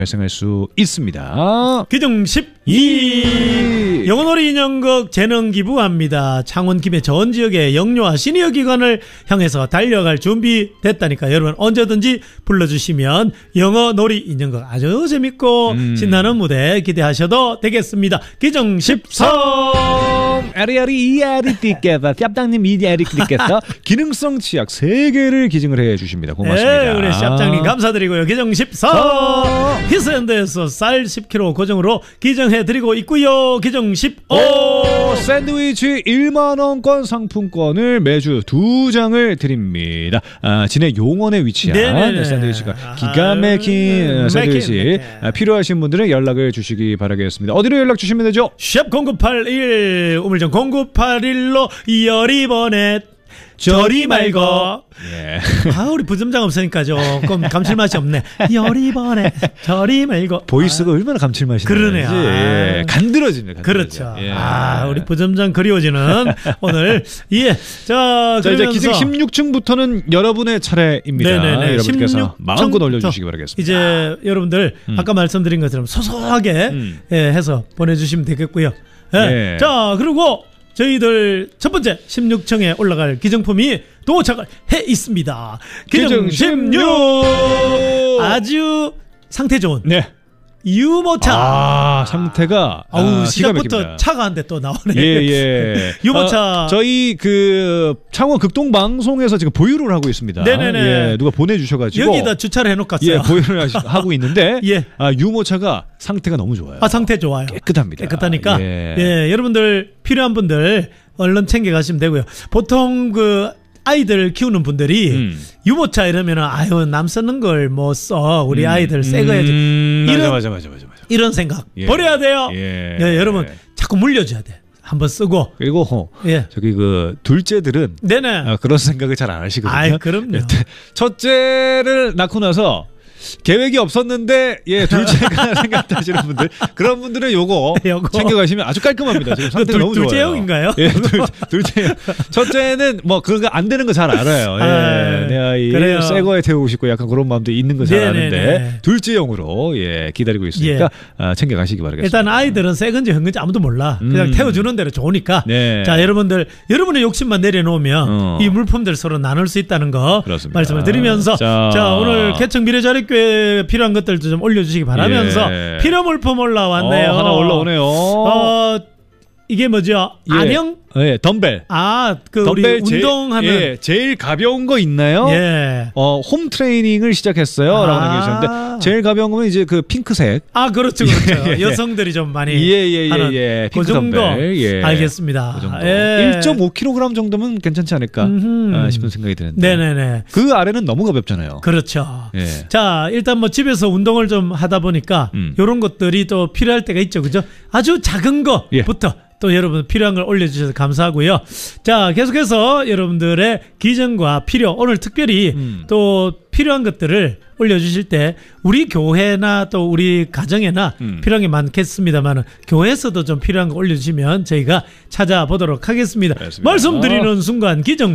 발생할 수 있습니다. 기종 12 영어놀이 인형극 재능 기부합니다. 창원 김해 전 지역의 영유아 시니어 기관을 향해서 달려갈 준비 됐다니까 여러분 언제든지 불러주시면 영어놀이 인형극 아주 재밌고 신나는 무대 기대하셔도 되겠습니다. 기종 13 아리아리 이아리띠께서 짭장님 이아리띠께서 기능성 치약 3개를 기증을 해주십니다. 고맙습니다. 네, 우리 짭장님 감사드리고요. 기종 14 히스앤드에서 쌀 10kg 고정으로 기증해드리고 있고요. 기종 15 샌드위치 1만원권 상품권을 매주 2장을 드립니다. 진해 용원에 위치한 샌드위치가 기가 막힌 샌드위치 필요하신 분들은 연락을 주시기 바라겠습니다. 어디로 연락 주시면 되죠? 샵 0981 우물정 0981로 열이번에 저리 말고. 예. 우리 부점장 없으니까 조금 감칠맛이 없네. 열이번에 저리 말고. 보이스가 얼마나 감칠맛이 그러네요. 예. 간드러집니다. 그렇죠. 예. 우리 부점장 그리워지는 오늘. 예. 자, 이제 기생 16층부터는 여러분의 차례입니다. 네네네. 여러분께서 마음껏 올려주시기 바라겠습니다. 이제 여러분들 아까 말씀드린 것처럼 소소하게 해서 보내주시면 되겠고요. 예. 네. 자, 그리고 저희들 첫 번째 16층에 올라갈 기증품이 도착을 해 있습니다. 기증 16 아주 상태 좋은 유모차. 상태가 시작부터 차가 한 대 또 나오네. 예. 유모차. 저희 그 창원 극동 방송에서 지금 보유를 하고 있습니다. 네네네. 예, 누가 보내주셔가지고 여기다 주차를 해놓고 갔어요. 예, 보유를 하고 있는데 예. 유모차가 상태가 너무 좋아요. 상태 좋아요. 깨끗합니다. 깨끗하니까 여러분들 필요한 분들 얼른 챙겨가시면 되고요. 보통 그 아이들 키우는 분들이 유모차 이러면은 남 쓰는 걸 뭐 써 우리 아이들 새 거 해야지 맞아. 이런 생각 버려야 돼요. 여러분 자꾸 물려줘야 돼. 한번 쓰고 그리고 저기 그 둘째들은 그런 생각을 잘 안 하시거든요. 그럼요. 첫째를 낳고 나서 계획이 없었는데 둘째가 생각하시는 분들 그런 분들은 요거 챙겨가시면 아주 깔끔합니다. 지금 상태가 너무 좋아요. 둘째형인가요? 둘째. 첫째는 뭐 그거 안 되는 거 잘 알아요. 내가 이 새 거에 태우고 싶고 약간 그런 마음도 있는 거 잘 아는데 둘째형으로 기다리고 있으니까 챙겨가시기 바라겠습니다. 일단 아이들은 새 건지 현 건지 아무도 몰라. 그냥 태워주는 대로 좋으니까. 자, 여러분의 욕심만 내려놓으면 이 물품들 서로 나눌 수 있다는 거 그렇습니다. 말씀을 드리면서 자 오늘 개척 미래자립 필요한 것들도 좀 올려주시기 바라면서 필요 물품 올라왔네요. 하나 올라오네요. 이게 뭐죠? 안녕? 덤벨. 그 덤벨 우리 운동하는 제일 가벼운 거 있나요? 홈 트레이닝을 시작했어요. 라고 남겨주셨는데 제일 가벼운 거는 이제 그 핑크색. 그렇죠. 여성들이 좀 많이 하는 핑크 그 정도. 덤벨. 알겠습니다. 그 정도. 1.5kg 정도면 괜찮지 않을까 싶은 생각이 드는데. 네네네. 그 아래는 너무 가볍잖아요. 그렇죠. 자, 일단 뭐 집에서 운동을 좀 하다 보니까 이런 것들이 또 필요할 때가 있죠. 그죠? 아주 작은 거부터 또 여러분 필요한 걸 올려주셔서 감사하고요. 자, 계속해서 여러분들의 기증과 필요 오늘 특별히 또 필요한 것들을 올려주실 때 우리 교회나 또 우리 가정에나 필요한 게 많겠습니다만 교회에서도 좀 필요한 거 올려주시면 저희가 찾아보도록 하겠습니다. 알겠습니다. 말씀드리는 순간 기증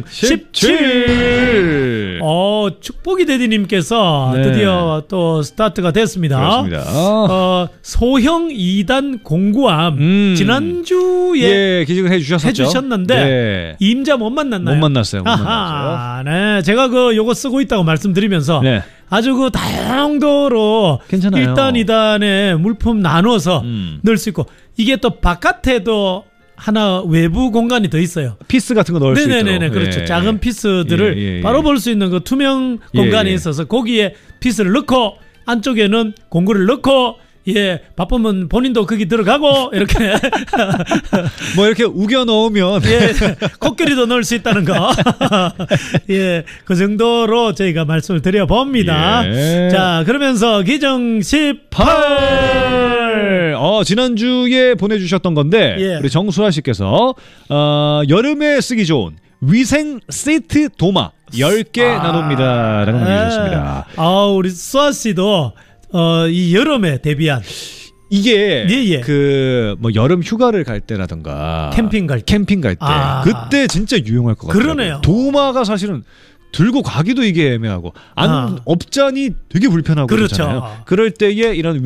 17 축복이 대디님께서 드디어 또 스타트가 됐습니다. 그렇습니다. 소형 2단 공구암 지난주에 기증을 해주셨는데 임자 못 만났나요? 못 만났어요. 네, 제가 요거 쓰고 있다고 말씀드리면서 아주 그 다양도로 괜찮아요. 1단, 2단에 물품 나눠서 넣을 수 있고 이게 또 바깥에도 하나 외부 공간이 더 있어요. 피스 같은 거 넣을 수 있도록. 네네네, 그렇죠. 작은 피스들을 바로 볼 수 있는 그 투명 공간이 있어서 거기에 피스를 넣고 안쪽에는 공구를 넣고 바쁘면 본인도 거기 들어가고 이렇게 뭐 이렇게 우겨 넣으면 코끼리도 넣을 수 있다는 거. 그 정도로 저희가 말씀을 드려봅니다. 자, 그러면서 기증 18 지난주에 보내주셨던 건데 우리 정수아 씨께서 여름에 쓰기 좋은 위생 세트 도마 10개 나눕니다 라고 남겨주셨습니다. 우리 수아 씨도 이 여름에 대비한 이게 그 뭐 여름 휴가를 갈 때라든가 캠핑 갈 때 그때 진짜 유용할 것 같아요. 그러네요. 도마가 사실은 들고 가기도 이게 애매하고 안 업자니 되게 불편하고 그렇죠. 그러잖아요. 그럴 때에 이런